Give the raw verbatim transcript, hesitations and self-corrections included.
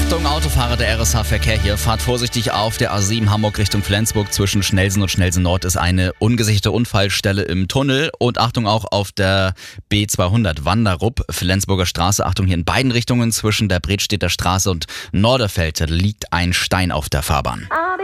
Achtung, Autofahrer, der R S H-Verkehr hier. Fahrt vorsichtig auf der A sieben Hamburg Richtung Flensburg. Zwischen Schnellsen und Schnellsen Nord ist eine ungesicherte Unfallstelle im Tunnel. Und Achtung auch auf der B zweihundert Wanderup, Flensburger Straße. Achtung, hier in beiden Richtungen zwischen der Bredstedter Straße und Norderfeld liegt ein Stein auf der Fahrbahn.